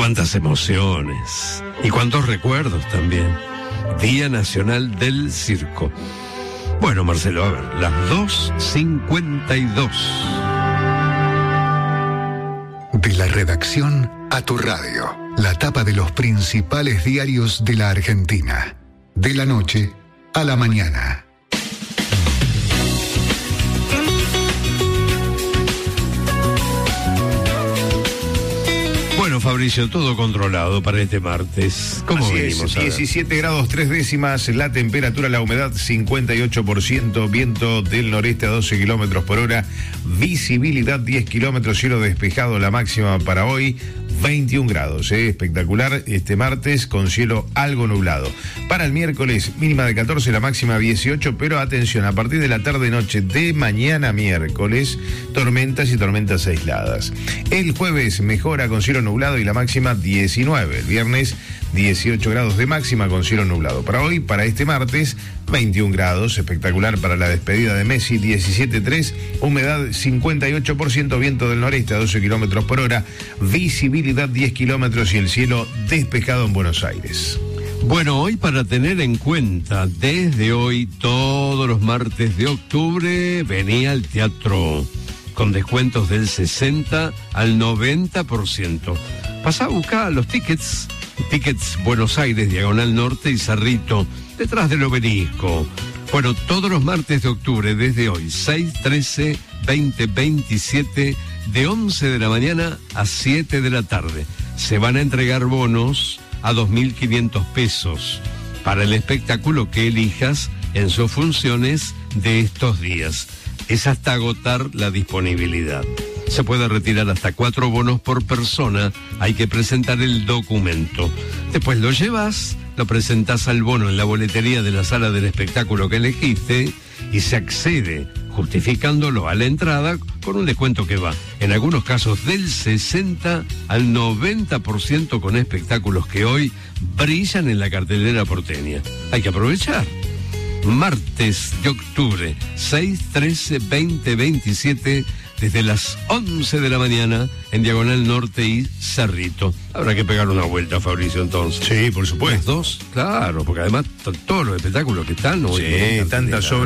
Cuántas emociones y cuántos recuerdos también. Día Nacional del Circo. Bueno, Marcelo, a ver, las 2:52. De la redacción a tu radio. La tapa de los principales diarios de la Argentina. De la noche a la mañana. Bueno, Fabricio, todo controlado para este martes. ¿Cómo venimos? 17 grados 3 décimas, la temperatura, la humedad 58%, viento del noreste a 12 kilómetros por hora, visibilidad 10 kilómetros, cielo despejado, la máxima para hoy 21 grados, espectacular este martes con cielo algo nublado. Para el miércoles, mínima de 14, la máxima 18, pero atención, a partir de la tarde-noche de mañana miércoles, tormentas y tormentas aisladas. El jueves mejora con cielo nublado y la máxima 19. El viernes 18 grados de máxima con cielo nublado. Para hoy, para este martes, 21 grados, espectacular para la despedida de Messi, 17.3, humedad 58%, viento del noreste a 12 kilómetros por hora, visibilidad 10 kilómetros y el cielo despejado en Buenos Aires. Bueno, hoy para tener en cuenta, desde hoy, todos los martes de octubre, venía al teatro con descuentos del 60 al 90%. Pasá a buscar los tickets Buenos Aires, Diagonal Norte y Cerrito, detrás del Obelisco. Bueno, todos los martes de octubre, desde hoy, 6, 13, 20, 27, de 11 de la mañana a 7 de la tarde. Se van a entregar bonos a 2.500 pesos para el espectáculo que elijas en sus funciones de estos días. Es hasta agotar la disponibilidad. Se puede retirar hasta 4 bonos por persona. Hay que presentar el documento. Después lo llevas, lo presentás al bono en la boletería de la sala del espectáculo que elegiste y se accede, justificándolo a la entrada, con un descuento que va, en algunos casos, del 60 al 90% con espectáculos que hoy brillan en la cartelera porteña. Hay que aprovechar. Martes de octubre, 6, 13, 20, 27, desde las 11 de la mañana en Diagonal Norte y Cerrito. Habrá que pegar una vuelta, Fabricio, entonces. Sí, por supuesto. Los dos, claro, porque además todos los espectáculos que están hoy. Sí, tantas obras